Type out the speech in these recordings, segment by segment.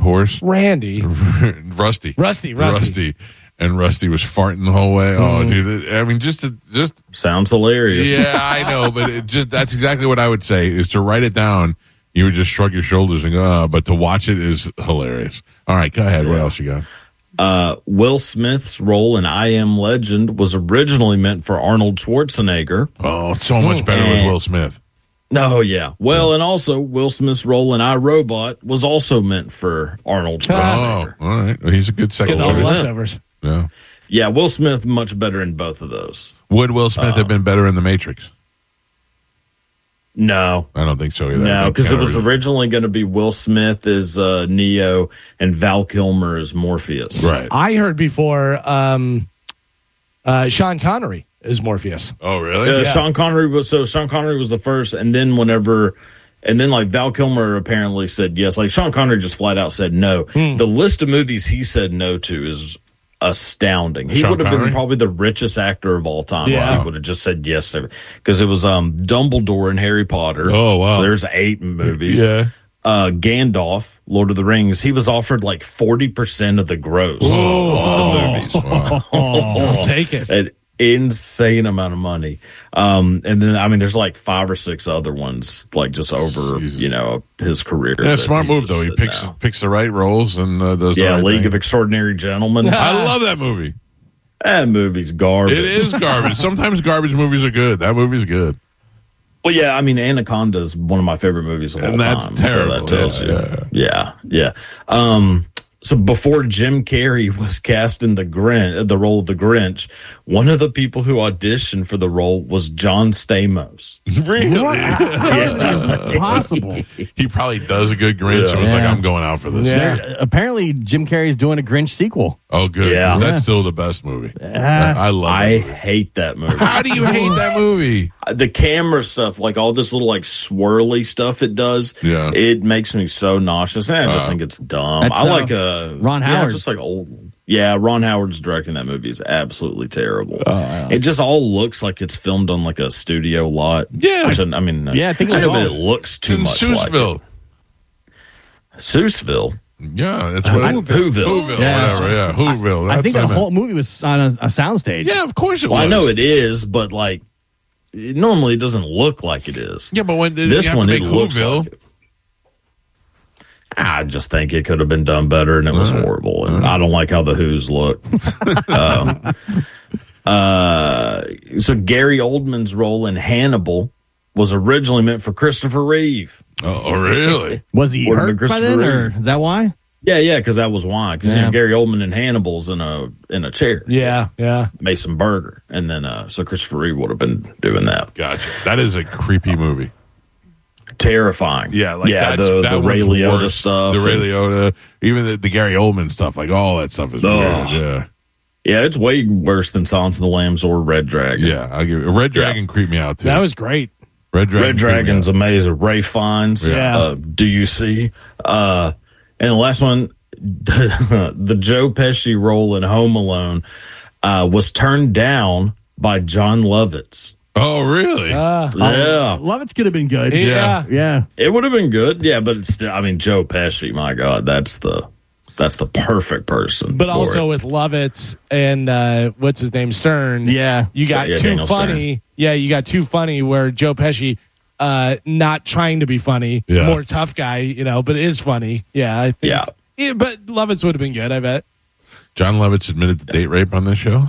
horse. Randy. Rusty. And Rusty was farting the whole way. Oh, dude. I mean, just sounds hilarious. Yeah, I know, but that's exactly what I would say is to write it down. You would just shrug your shoulders and go, but to watch it is hilarious. All right, go ahead. What else you got? Will Smith's role in I Am Legend was originally meant for Arnold Schwarzenegger. Oh, it's so much better with Will Smith. Oh, yeah. Well, and also Will Smith's role in I, Robot was also meant for Arnold Schwarzenegger. Oh, all right. Well, he's a good second. Getting all the leftovers. Yeah. Yeah, Will Smith much better in both of those. Would Will Smith have been better in The Matrix? No. I don't think so either. No, because it was originally going to be Will Smith as Neo and Val Kilmer as Morpheus. Right. I heard before Sean Connery is Morpheus. Oh, really? Sean Connery was the first, and then like Val Kilmer apparently said yes. Like Sean Connery just flat out said no. The list of movies he said no to is astounding. He would have been probably the richest actor of all time if he would have just said yes to it. Because it was Dumbledore in Harry Potter. Oh, wow. So there's 8 movies. Yeah. Gandalf, Lord of the Rings, he was offered like 40% of the gross of the movies. Wow. I'll take it. An insane amount of money. And then, I mean, there's like 5 or 6 other ones, like just over, his career. Yeah, smart move, though. He picks the right roles and does the right League thing. of Extraordinary Gentlemen. I love that movie. That movie's garbage. It is garbage. Sometimes garbage movies are good. That movie's good. Well, yeah, I mean, Anaconda is one of my favorite movies of all time. Terrible. So that tells you. Yeah. So before Jim Carrey was cast in the role of the Grinch, one of the people who auditioned for the role was John Stamos. Really? How is that possible? He probably does a good Grinch and was like, I'm going out for this. Yeah. Apparently, Jim Carrey's doing a Grinch sequel. Oh, good. Yeah. That's still the best movie. I love that movie. hate that movie. How do you hate that movie? The camera stuff, like all this little like swirly stuff it does, it makes me so nauseous. And I just think it's dumb. That's, I like Ron Howard. just like old. Yeah, Ron Howard's directing that movie is absolutely terrible. It just all looks like it's filmed on like a studio lot. Yeah. Which, I mean, I think I know, all. but it looks too much Seussville. like it. Seussville. Yeah, that's what Whoville. Whatever, yeah. Whoville. I think the whole movie was on a soundstage. Yeah, of course it was. Well, I know it is, but like, normally it doesn't look like it is. Yeah, but when this one, it looks Whoville? like it. I just think it could have been done better, and it was horrible. And I don't like how the Who's look. So Gary Oldman's role in Hannibal was originally meant for Christopher Reeve. Oh, really? Was he hurt by then, or is that why? Yeah, because that was why. Because Gary Oldman in Hannibal's in a chair. Yeah. Mason Burger, and then so Christopher Reeve would have been doing that. Gotcha. That is a creepy movie. Terrifying. Yeah, like the Ray Liotta stuff. The Ray Liotta, even the Gary Oldman stuff, like all that stuff is weird. Yeah. Yeah, it's way worse than Silence of the Lambs or Red Dragon. Yeah, I'll give it. Red Dragon creeped me out too. That was great. Red Dragon's amazing. Ray Fiennes. Do you see? And the last one, the Joe Pesci role in Home Alone was turned down by John Lovitz. Oh, really? Yeah. Lovitz could have been good. Yeah. It would have been good. Yeah, but it's still, I mean, Joe Pesci, my God, that's the perfect person. But also with Lovitz and what's his name, Stern. Yeah. You got too Daniel funny. Stern. Yeah, you got too funny where Joe Pesci not trying to be funny, more tough guy, but is funny. Yeah, I think. Yeah, but Lovitz would have been good, I bet. John Lovitz admitted to date rape on this show.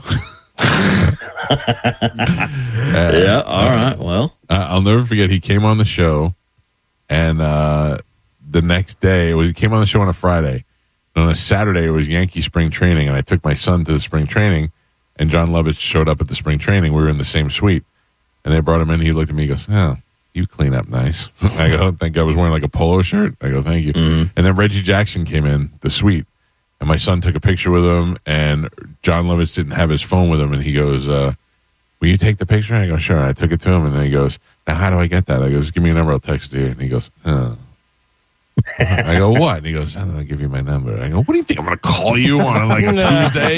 Yeah, all right. Well, I'll never forget. He came on the show, and the next day, he came on the show on a Friday. And on a Saturday, it was Yankee spring training, and I took my son to the spring training, and John Lovitz showed up at the spring training. We were in the same suite, and they brought him in. He looked at me, he goes, "Oh, you clean up nice." I go, "Thank you." I was wearing like a polo shirt. I go, "Thank you." And then Reggie Jackson came in the suite, and my son took a picture with him, and John Lovitz didn't have his phone with him, and he goes, "Will you take the picture?" I go, "Sure." And I took it to him, and then he goes, "Now, how do I get that?" I goes, "Give me a number, I'll text you." And he goes, "Oh." I go, what? And he goes, I'm going to give you my number. I go, what do you think? I'm going to call you on like a Tuesday?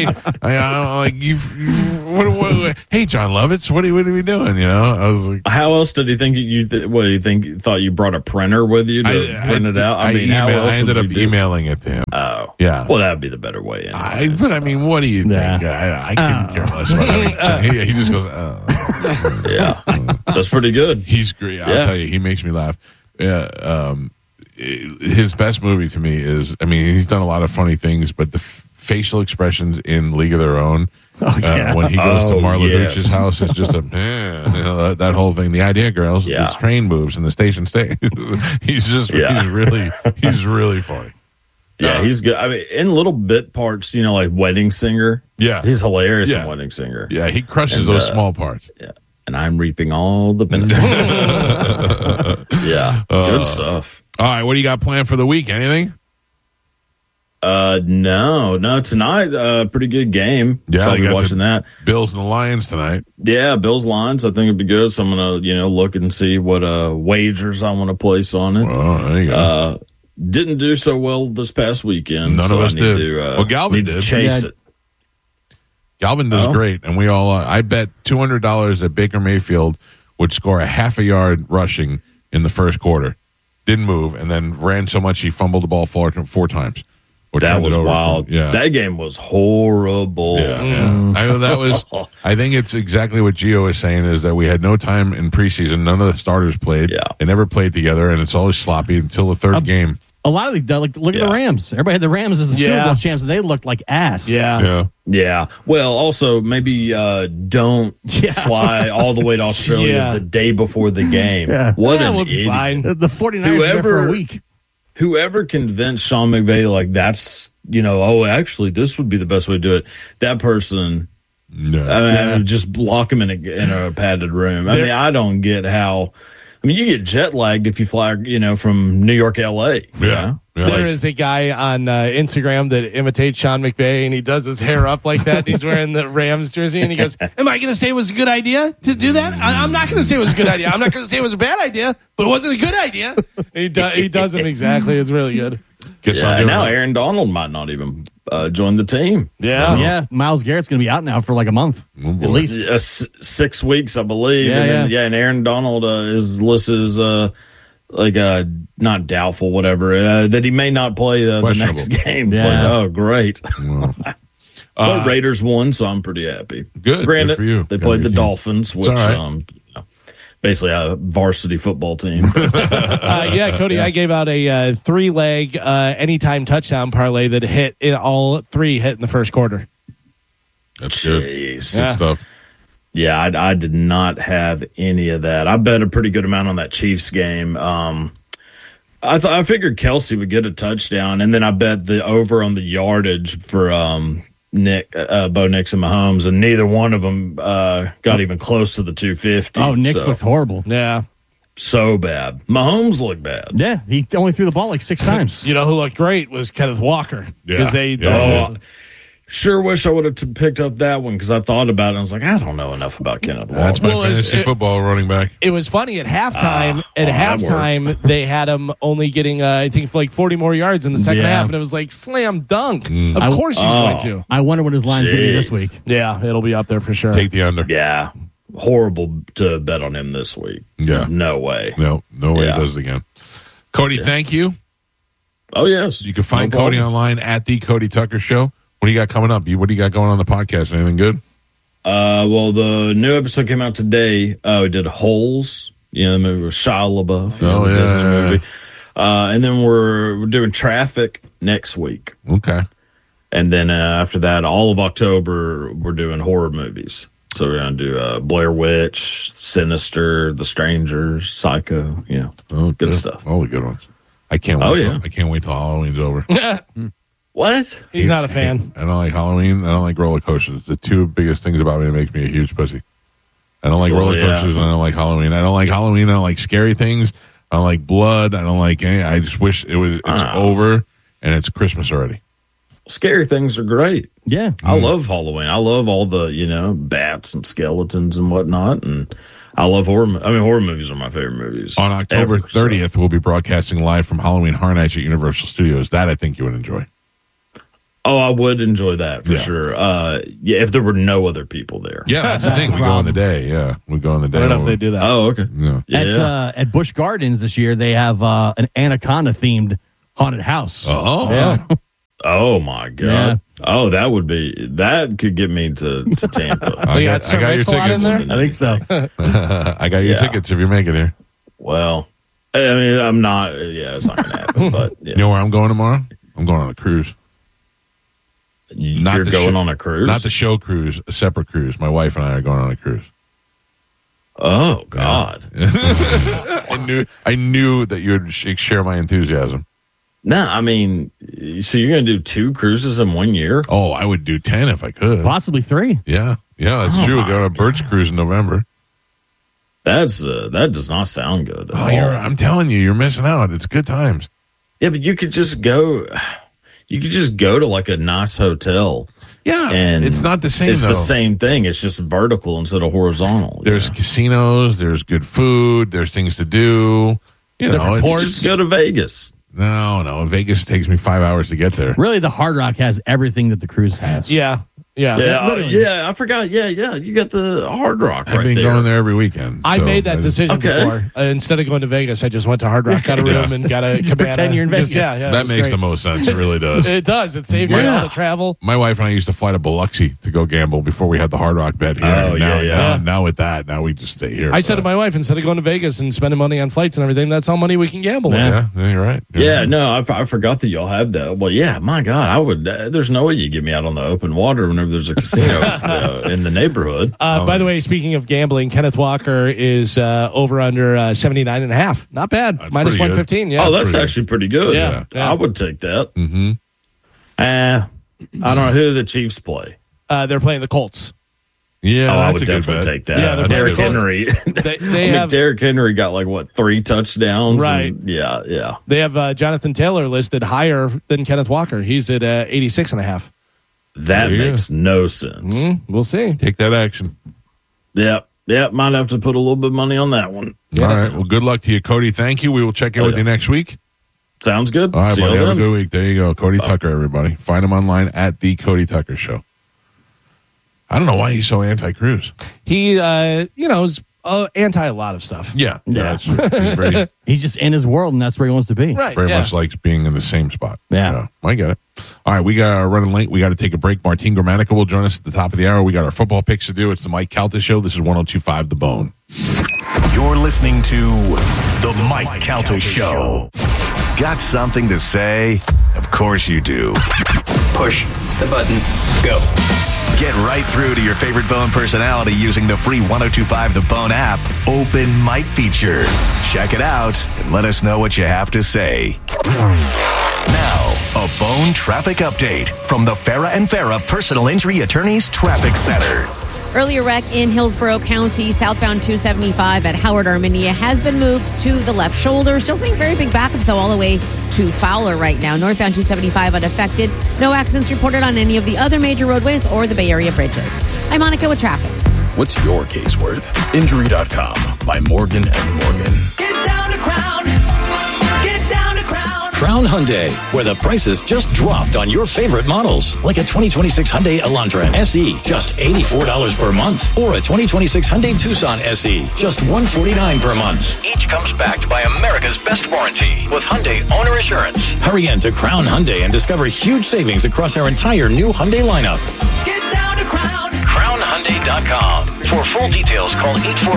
Hey, John Lovitz, what are we doing? You know, I was like, how else did he think what do you think? Thought you brought a printer with you to print it out? I ended up emailing it to him. Oh, yeah. Well, that'd be the better way. Anyway. But I mean, what do you think? I couldn't care less about it. He just goes, yeah, that's pretty good. He's great. I'll tell you, he makes me laugh. Yeah. His best movie to me is, I mean, he's done a lot of funny things, but the facial expressions in League of Their Own, when he goes to Marla Dutch's house, it's just that whole thing. The idea, girls, this train moves and the station stays. He's really funny. Yeah, he's good. I mean, in little bit parts, you know, like Wedding Singer. Yeah, he's hilarious in Wedding Singer. Yeah, he crushes those small parts. Yeah, and I'm reaping all the benefits. Yeah, good stuff. All right, what do you got planned for the week? Anything? No. Tonight, pretty good game. Yeah, so I'll be watching that. Bills and the Lions tonight. Yeah, Bills Lions. I think it'd be good. So I'm gonna, look and see what wagers I want to place on it. Oh, there you go. Didn't do so well this past weekend. None of us did. Galvin did. Chase it. Galvin does great, and we all. I bet $200 that Baker Mayfield would score a half a yard rushing in the first quarter. Didn't move, and then ran so much he fumbled the ball four times. That was wild. Yeah, that game was horrible. Yeah. I know that was. I think it's exactly what Gio is saying, is that we had no time in preseason. None of the starters played. Yeah, they never played together, and it's always sloppy until the third game. A lot of look at the Rams. Everybody had the Rams as the Super Bowl champs, and they looked like ass. Yeah. Well, also maybe don't fly all the way to Australia the day before the game. What an idiot! Fine. The 49ers were there for a week. Whoever convinced Sean McVay, like, that's, actually this would be the best way to do it. That person, just lock him in a padded room. I mean, I don't get how. I mean, you get jet lagged if you fly, from New York, L.A. There is a guy on Instagram that imitates Sean McVay, and he does his hair up like that. And he's wearing the Rams jersey, and he goes, "Am I going to say it was a good idea to do that? I'm not going to say it was a good idea. I'm not going to say it was a bad idea, but it wasn't a good idea." He does him exactly. It's really good. Now Aaron Donald might not even join the team. Yeah. Myles Garrett's going to be out now for like a month, at least 6 weeks, I believe. And Aaron Donald is listed as not doubtful, whatever, that he may not play the next game. It's like, oh, great. But Raiders won, so I'm pretty happy. Good. Granted, good for you. They played the Dolphins, which basically a varsity football team. Cody, I gave out a 3-leg anytime touchdown parlay that hit in all 3 hit in the first quarter. That's good. Good stuff. Yeah, I did not have any of that. I bet a pretty good amount on that Chiefs game. I figured Kelsey would get a touchdown, and then I bet the over on the yardage for Bo Nix and Mahomes, and neither one of them got even close to the 250. Oh, Nix looked horrible. Yeah. So bad. Mahomes looked bad. Yeah, he only threw the ball like 6 times. You know who looked great was Kenneth Walker. Sure wish I would have picked up that one because I thought about it. I was like, I don't know enough about Kenneth Walker. That's my fantasy football running back. It was funny at halftime. They had him only getting, I think, like 40 more yards in the second half, and it was like slam dunk. Of course he's going to. I wonder what his line's going to be this week. Yeah, it'll be up there for sure. Take the under. Yeah, horrible to bet on him this week. Yeah, no way. No way he does it again. Cody, thank you. Oh yes, you can find Cody online at the Cody Tucker Show. What do you got coming up? What do you got going on the podcast? Anything good? Well, the new episode came out today. We did Holes. The movie with Shia LaBeouf. The Disney movie. And then we're doing Traffic next week. Okay. And then after that, all of October, we're doing horror movies. So we're going to do Blair Witch, Sinister, The Strangers, Psycho. Good stuff. All the good ones. I can't wait. I can't wait till Halloween's over. What? He's not a fan. I don't like Halloween. I don't like roller coasters. The 2 biggest things about me that make me a huge pussy. I don't like roller coasters, and I don't like Halloween. I don't like Halloween. I don't like scary things. I don't like blood. I don't like any. I just wish it's over and it's Christmas already. Scary things are great. Yeah. I love Halloween. I love all the, bats and skeletons and whatnot. And I love horror. Horror movies are my favorite movies. On October ever, 30th, we'll be broadcasting live from Halloween Horror Nights at Universal Studios. That I think you would enjoy. Oh, I would enjoy that for sure. If there were no other people there. Yeah, that's the thing. We go in the day. Yeah, we go in the day. I don't know if they do that. Oh, okay. Yeah. At Busch Gardens this year, they have an anaconda themed haunted house. Oh, Yeah. Oh my god. Yeah. Oh, that could get me to Tampa. I got Sir your Mix-a-Lot in tickets. there? I think so. I got your tickets if you make it here. Well, I mean, I'm not. Yeah, it's not going to happen. But yeah. You know where I'm going tomorrow? I'm going on a cruise. You're going on a cruise? Not the show cruise, a separate cruise. My wife and I are going on a cruise. Oh God. I knew that you would share my enthusiasm. No, I mean, so you're going to do 2 cruises in 1 year? Oh, I would do 10 if I could. Possibly 3. Yeah, that's true. We're going on a Birch cruise in November. That does not sound good. Oh, I'm telling you, you're missing out. It's good times. Yeah, but you could just go. You could just go to like a nice hotel. Yeah, and it's not the same. It's though. the same thing. It's just vertical instead of horizontal. There's casinos. There's good food. There's things to do. You know, just go to Vegas. No. Vegas takes me 5 hours to get there. Really, the Hard Rock has everything that the cruise has. Yeah. I forgot. Yeah. You got the Hard Rock I've been going there every weekend. I made that decision before. Instead of going to Vegas, I just went to Hard Rock, got a room, and got a cabana. pretend you're in Vegas. That makes the most sense. It really does. It does. It saved me all the travel. My wife and I used to fly to Biloxi to go gamble before we had the Hard Rock bet here. Now with that, now we just stay here. I said to my wife, instead of going to Vegas and spending money on flights and everything, that's all money we can gamble with. Yeah, you're right. I forgot that y'all have that. Well, yeah, my God, I would. There's no way you get me out on the open water whenever there's a casino in the neighborhood. By the way, speaking of gambling, Kenneth Walker is over under 79.5. Not bad. That's Minus pretty 115. Yeah. Oh, that's actually pretty good. Yeah. I would take that. Mm-hmm. I don't know who the Chiefs play. They're playing the Colts. Yeah, I that's would a good definitely bet. take that. Yeah, Derrick Henry. They have Derrick Henry got 3 touchdowns. Right. And, yeah. They have Jonathan Taylor listed higher than Kenneth Walker. He's at 86.5. That makes no sense. We'll see. Take that action. Yep. Might have to put a little bit of money on that one. All right. Well, good luck to you, Cody. Thank you. We will check in with you next week. Sounds good. All right, See buddy. you Have a then. good week. There you go. Cody Tucker, everybody. Find him online at The Cody Tucker Show. I don't know why he's so anti-cruise. He, is anti a lot of stuff. Yeah. That's true. He's very, He's just in his world, and that's where he wants to be. Right. very much likes being in the same spot. Yeah. I get it. All right, we got running late. We got to take a break. Martin Gramatica will join us at the top of the hour. We got our football picks to do. It's the Mike Calta Show. This is 102.5 The Bone. You're listening to The Mike Calta Show. Got something to say? Of course you do. Push the button. Go. Get right through to your favorite Bone personality using the free 102.5 The Bone app Open Mic feature. Check it out and let us know what you have to say. Now, a Bone traffic update from the Farah and Farah Personal Injury Attorneys Traffic Center. Earlier wreck in Hillsborough County, southbound 275 at Howard Arminia has been moved to the left shoulder. Still seeing very big backups, so all the way to Fowler right now. Northbound 275 unaffected. No accidents reported on any of the other major roadways or the Bay Area bridges. I'm Monica with traffic. What's your case worth? Injury.com by Morgan & Morgan. Get down to Crown. Get down to Crown. Crown Hyundai, where the prices just dropped on your favorite models. Like a 2026 Hyundai Elantra SE, just $84 per month. Or a 2026 Hyundai Tucson SE, just $149 per month. Each comes backed by America's best warranty with Hyundai Owner Assurance. Hurry in to Crown Hyundai and discover huge savings across our entire new Hyundai lineup. Get down to Crown. CrownHyundai.com. For full details, call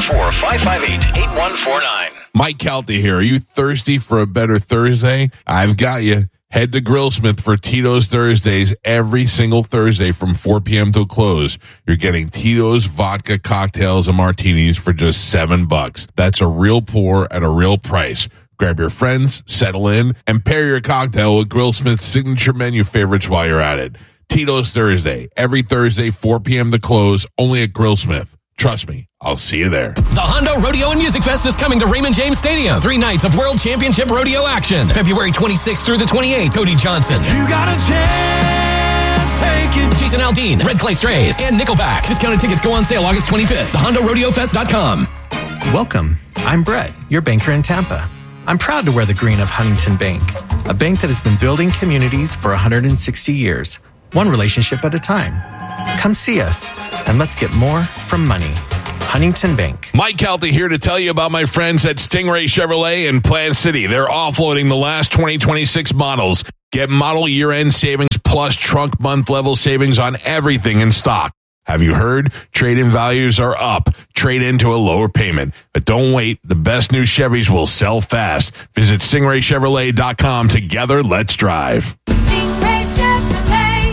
844-558-8149. Mike Calta here. Are you thirsty for a better Thursday? I've got you. Head to Grillsmith for Tito's Thursdays every single Thursday from 4 p.m. till close. You're getting Tito's vodka cocktails and martinis for just $7. That's a real pour at a real price. Grab your friends, settle in, and pair your cocktail with Grillsmith's signature menu favorites while you're at it. Tito's Thursday, every Thursday, 4 p.m. to close, only at Grillsmith. Trust me, I'll see you there. The Hondo Rodeo and Music Fest is coming to Raymond James Stadium. 3 nights of World Championship Rodeo action. February 26th through the 28th. Cody Johnson. You got a chance, take it. Jason Aldean, Red Clay Strays, and Nickelback. Discounted tickets go on sale August 25th. TheHondoRodeoFest.com. Welcome. I'm Brett, your banker in Tampa. I'm proud to wear the green of Huntington Bank, a bank that has been building communities for 160 years, one relationship at a time. Come see us, and let's get more from money. Huntington Bank. Mike Kelty here to tell you about my friends at Stingray Chevrolet in Plant City. They're offloading the last 2026 models. Get model year-end savings plus trunk month-level savings on everything in stock. Have you heard? Trade-in values are up. Trade into a lower payment. But don't wait. The best new Chevys will sell fast. Visit StingrayChevrolet.com. Together, let's drive. Stingray Chevrolet.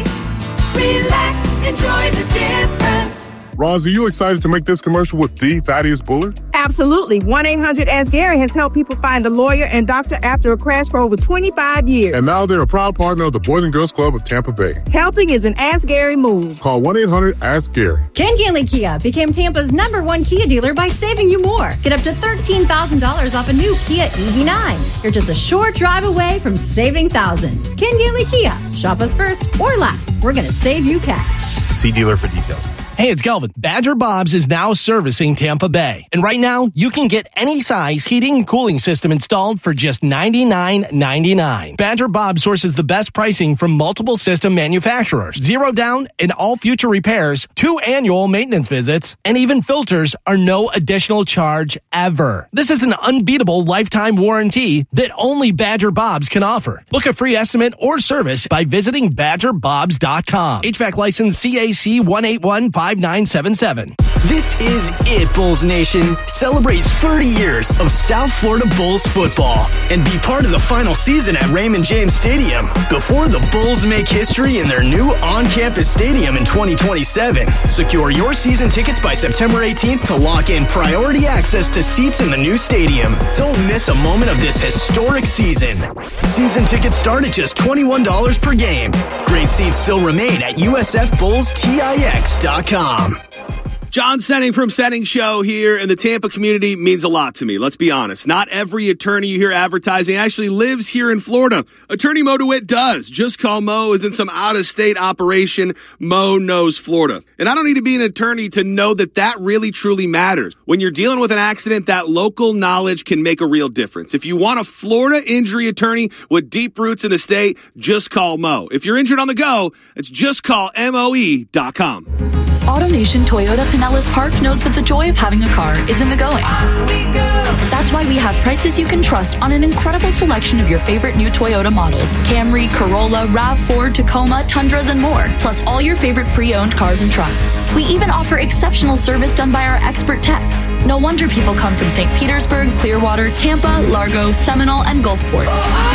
Relax, enjoy the difference. Roz, are you excited to make this commercial with the Thaddeus Bullard? Absolutely. 1-800-ASK-GARY has helped people find a lawyer and doctor after a crash for over 25 years. And now they're a proud partner of the Boys and Girls Club of Tampa Bay. Helping is an Ask Gary move. Call 1-800-ASK-GARY. Ken Ganley Kia became Tampa's #1 Kia dealer by saving you more. Get up to $13,000 off a new Kia EV9. You're just a short drive away from saving thousands. Ken Ganley Kia. Shop us first or last. We're going to save you cash. See dealer for details. Hey, it's Kelvin. Badger Bob's is now servicing Tampa Bay. And right now, you can get any size heating and cooling system installed for just $99.99. Badger Bob sources the best pricing from multiple system manufacturers. 0 down and all future repairs, 2 annual maintenance visits, and even filters are no additional charge ever. This is an unbeatable lifetime warranty that only Badger Bob's can offer. Book a free estimate or service by visiting BadgerBobs.com. HVAC license CAC 1815977. This is it, Bulls Nation. Celebrate 30 years of South Florida Bulls football and be part of the final season at Raymond James Stadium before the Bulls make history in their new on-campus stadium in 2027. Secure your season tickets by September 18th to lock in priority access to seats in the new stadium. Don't miss a moment of this historic season. Season tickets start at just $21 per game. Great seats still remain at USFBullsTIX.com. John Senning from Senning Show here in the Tampa community means a lot to me. Let's be honest. Not every attorney you hear advertising actually lives here in Florida. Attorney Mo DeWitt does. Just Call Mo isn't some out-of-state operation. Mo knows Florida. And I don't need to be an attorney to know that really truly matters. When you're dealing with an accident, that local knowledge can make a real difference. If you want a Florida injury attorney with deep roots in the state, just call Mo. If you're injured on the go, it's justcallmoe.com. AutoNation Toyota Pinellas Park knows that the joy of having a car is in the going. Off we go. That's why we have prices you can trust on an incredible selection of your favorite new Toyota models. Camry, Corolla, RAV4, Tacoma, Tundras, and more. Plus all your favorite pre-owned cars and trucks. We even offer exceptional service done by our expert techs. No wonder people come from St. Petersburg, Clearwater, Tampa, Largo, Seminole, and Gulfport.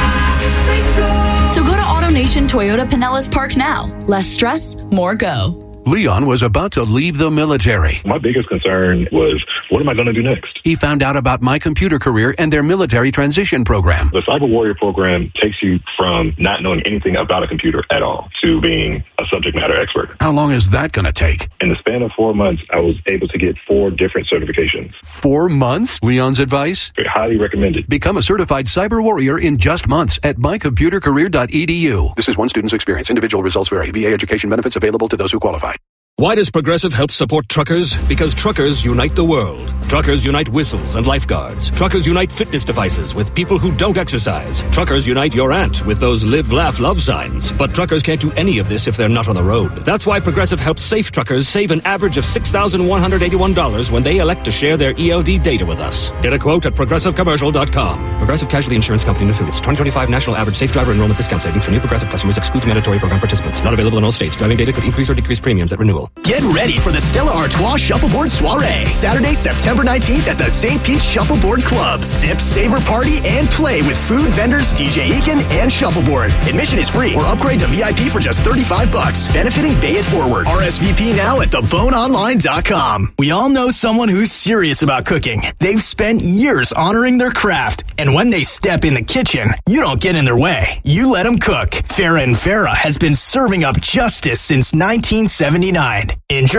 So go to AutoNation Toyota Pinellas Park now. Less stress, more go. Leon was about to leave the military. My biggest concern was, what am I going to do next? He found out about My Computer Career and their military transition program. The Cyber Warrior program takes you from not knowing anything about a computer at all to being a subject matter expert. How long is that going to take? In the span of 4 months, I was able to get 4 different certifications. 4 months? Leon's advice? Highly recommended. Become a certified cyber warrior in just months at mycomputercareer.edu. This is one student's experience. Individual results vary. VA education benefits available to those who qualify. Why does Progressive help support truckers? Because truckers unite the world. Truckers unite whistles and lifeguards. Truckers unite fitness devices with people who don't exercise. Truckers unite your aunt with those live, laugh, love signs. But truckers can't do any of this if they're not on the road. That's why Progressive helps safe truckers save an average of $6,181 when they elect to share their ELD data with us. Get a quote at ProgressiveCommercial.com. Progressive Casualty Insurance Company and Affiliates. 2025 National Average Safe Driver Enrollment Discount Savings for new Progressive customers excludes mandatory program participants. Not available in all states. Driving data could increase or decrease premiums at renewal. Get ready for the Stella Artois Shuffleboard Soiree, Saturday, September 19th at the St. Pete Shuffleboard Club. Sip, savor, party, and play with food vendors DJ Eakin and Shuffleboard. Admission is free or upgrade to VIP for just $35, benefiting Bay It Forward. RSVP now at theboneonline.com. We all know someone who's serious about cooking. They've spent years honoring their craft, and when they step in the kitchen, you don't get in their way. You let them cook. Farrah and Farrah has been serving up justice since 1979. Injured?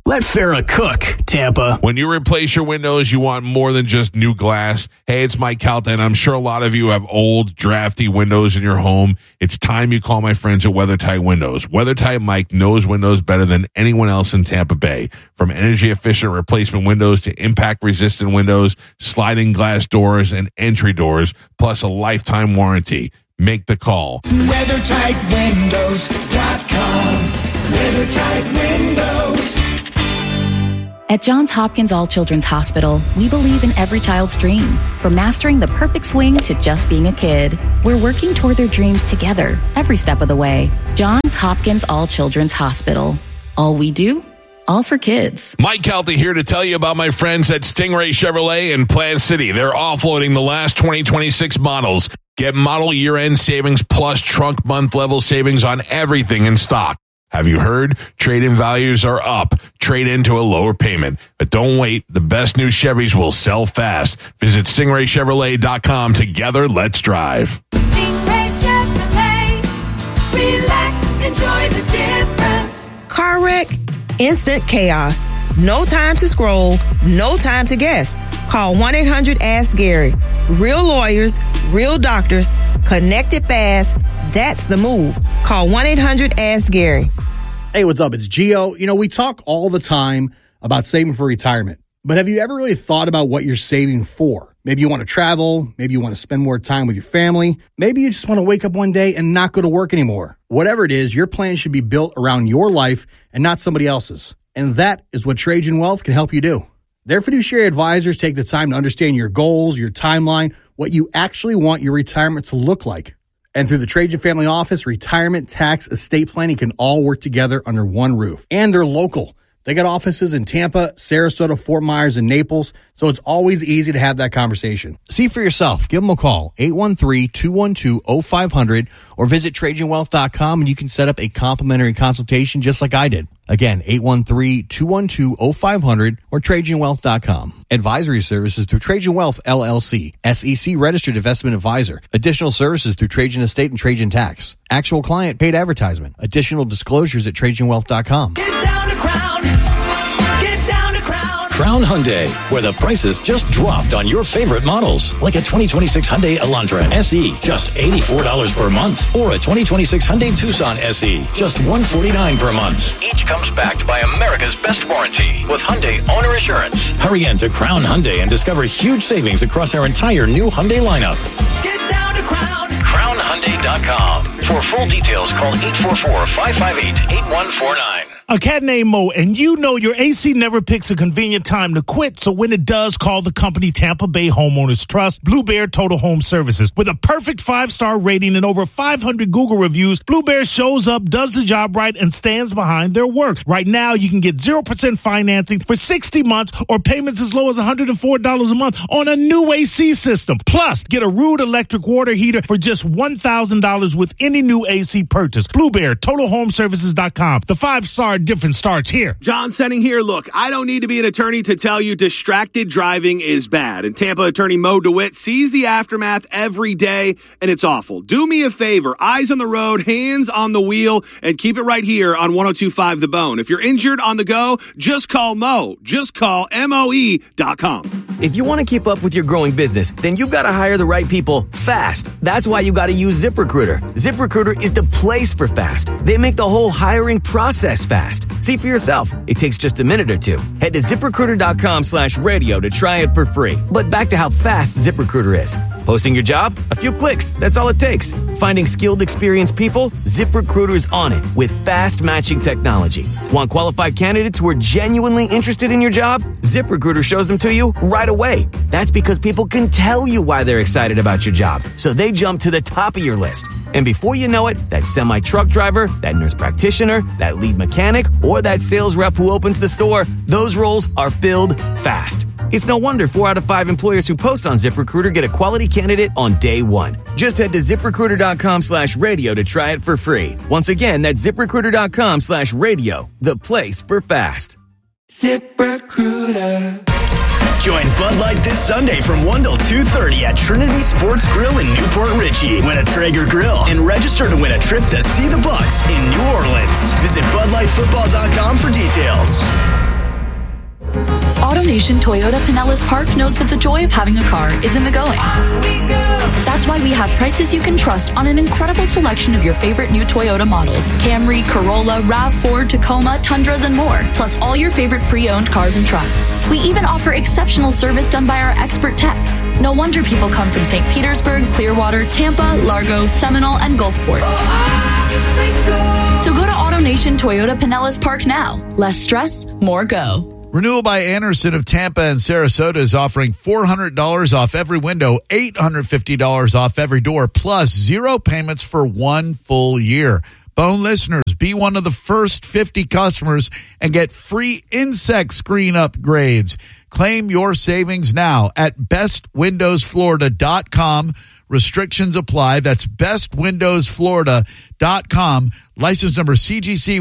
Let Farrah cook, Tampa. When you replace your windows, you want more than just new glass. Hey, it's Mike Calta, and I'm sure a lot of you have old, drafty windows in your home. It's time you call my friends at WeatherTight Windows. WeatherTight Mike knows windows better than anyone else in Tampa Bay. From energy-efficient replacement windows to impact-resistant windows, sliding glass doors, and entry doors, plus a lifetime warranty. Make the call. WeatherTightWindows.com. WeatherTight Windows. At Johns Hopkins All Children's Hospital, we believe in every child's dream. From mastering the perfect swing to just being a kid, we're working toward their dreams together every step of the way. Johns Hopkins All Children's Hospital. All we do, all for kids. Mike Calta here to tell you about my friends at Stingray Chevrolet in Plant City. They're offloading the last 2026 models. Get model year-end savings plus trunk month level savings on everything in stock. Have you heard? Trade-in values are up. Trade into a lower payment. But don't wait. The best new Chevys will sell fast. Visit StingrayChevrolet.com. Together, let's drive. Stingray Chevrolet. Relax, enjoy the difference. Car wreck, instant chaos. No time to scroll, no time to guess. Call 1-800-ASK-GARY. Real lawyers, real doctors, connected fast. That's the move. Call 1-800-ASK-GARY. Hey, what's up? It's Gio. You know, we talk all the time about saving for retirement, but have you ever really thought about what you're saving for? Maybe you want to travel. Maybe you want to spend more time with your family. Maybe you just want to wake up one day and not go to work anymore. Whatever it is, your plan should be built around your life and not somebody else's. And that is what Trajan Wealth can help you do. Their fiduciary advisors take the time to understand your goals, your timeline, what you actually want your retirement to look like. And through the Trajan Family Office, retirement, tax, estate planning can all work together under one roof. And they're local. They got offices in Tampa, Sarasota, Fort Myers, and Naples, so it's always easy to have that conversation. See for yourself. Give them a call, 813-212-0500, or visit TrajanWealth.com, and you can set up a complimentary consultation just like I did. Again, 813-212-0500 or TrajanWealth.com. Advisory services through Trajan Wealth, LLC, SEC Registered Investment Advisor. Additional services through Trajan Estate and Trajan Tax. Actual client paid advertisement. Additional disclosures at TrajanWealth.com. Crown Hyundai, where the prices just dropped on your favorite models. Like a 2026 Hyundai Elantra SE, just $84 per month. Or a 2026 Hyundai Tucson SE, just $149 per month. Each comes backed by America's best warranty with Hyundai Owner Assurance. Hurry in to Crown Hyundai and discover huge savings across our entire new Hyundai lineup. Get down to Crown. CrownHyundai.com. For full details, call 844-558-8149. A cat named Mo, and you know your AC never picks a convenient time to quit, so when it does, call the company Tampa Bay Homeowners Trust, Blue Bear Total Home Services. With a perfect 5-star rating and over 500 Google reviews, Blue Bear shows up, does the job right, and stands behind their work. Right now, you can get 0% financing for 60 months or payments as low as $104 a month on a new AC system. Plus, get a Rude electric water heater for just $1,000 with any new AC purchase. Blue Bear, TotalHomeservices.com. The 5-star difference starts here. John Senning here. Look, I don't need to be an attorney to tell you distracted driving is bad. And Tampa attorney Mo DeWitt sees the aftermath every day, and it's awful. Do me a favor. Eyes on the road, hands on the wheel, and keep it right here on 102.5 The Bone. If you're injured on the go, just call Mo. Just call MOE.com. If you want to keep up with your growing business, then you've got to hire the right people fast. That's why you got to use ZipRecruiter. ZipRecruiter is the place for fast. They make the whole hiring process fast. See for yourself. It takes just a minute or two. Head to ZipRecruiter.com/radio to try it for free. But back to how fast ZipRecruiter is. Posting your job? A few clicks. That's all it takes. Finding skilled, experienced people? ZipRecruiter's on it with fast matching technology. Want qualified candidates who are genuinely interested in your job? ZipRecruiter shows them to you right away. That's because people can tell you why they're excited about your job. So they jump to the top of your list. And before you know it, that semi-truck driver, that nurse practitioner, that lead mechanic, or that sales rep who opens the store, those roles are filled fast. It's no wonder 4 out of 5 employers who post on ZipRecruiter get a quality candidate on day one. Just head to ZipRecruiter.com/radio to try it for free. Once again, that's ZipRecruiter.com/radio, the place for fast. ZipRecruiter. Join Bud Light this Sunday from 1 till 2:30 at Trinity Sports Grill in Newport Richey. Win a Traeger grill and register to win a trip to see the Bucks in New Orleans. Visit BudLightFootball.com for details. AutoNation Toyota Pinellas Park knows that the joy of having a car is in the going. That's why we have prices you can trust on an incredible selection of your favorite new Toyota models. Camry, Corolla, RAV4, Tacoma, Tundras, and more. Plus all your favorite pre-owned cars and trucks. We even offer exceptional service done by our expert techs. No wonder people come from St. Petersburg, Clearwater, Tampa, Largo, Seminole, and Gulfport. So go to AutoNation Toyota Pinellas Park now. Less stress, more go. Renewal by Anderson of Tampa and Sarasota is offering $400 off every window, $850 off every door, plus 0 payments for 1 full year. Bone listeners, be one of the first 50 customers and get free insect screen upgrades. Claim your savings now at bestwindowsflorida.com. Restrictions apply. That's bestwindowsflorida.com. License number CGC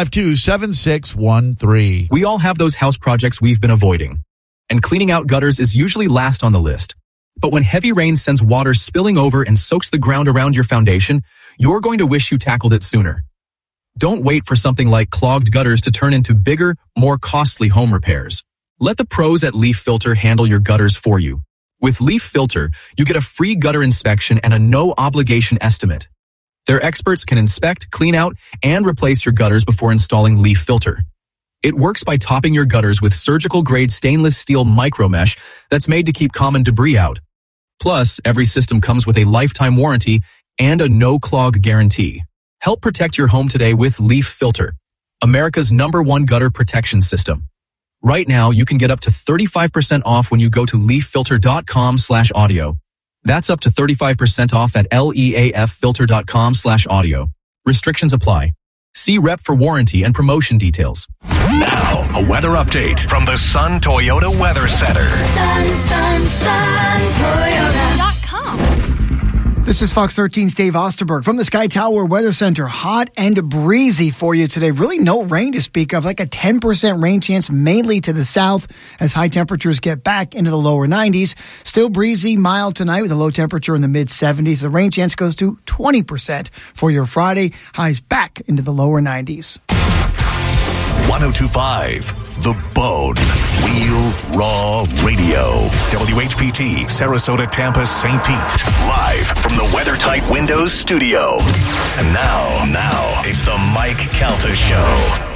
1527613. We all have those house projects we've been avoiding. And cleaning out gutters is usually last on the list. But when heavy rain sends water spilling over and soaks the ground around your foundation, you're going to wish you tackled it sooner. Don't wait for something like clogged gutters to turn into bigger, more costly home repairs. Let the pros at Leaf Filter handle your gutters for you. With Leaf Filter, you get a free gutter inspection and a no-obligation estimate. Their experts can inspect, clean out, and replace your gutters before installing Leaf Filter. It works by topping your gutters with surgical-grade stainless steel micromesh that's made to keep common debris out. Plus, every system comes with a lifetime warranty and a no-clog guarantee. Help protect your home today with Leaf Filter, America's #1 gutter protection system. Right now, you can get up to 35% off when you go to leaffilter.com/audio. That's up to 35% off at leaffilter.com/audio. Restrictions apply. See rep for warranty and promotion details. Now, a weather update from the Sun Toyota Weather Center. SunToyota.com. This is Fox 13's Dave Osterberg from the Sky Tower Weather Center. Hot and breezy for you today. Really no rain to speak of, like a 10% rain chance mainly to the south as high temperatures get back into the lower 90s. Still breezy, mild tonight with a low temperature in the mid-70s. The rain chance goes to 20% for your Friday. Highs back into the lower 90s. 1025, The Bone, Real Raw Radio. WHPT, Sarasota, Tampa, St. Pete. Live from the WeatherTight Windows studio. And now, it's the Mike Calta Show.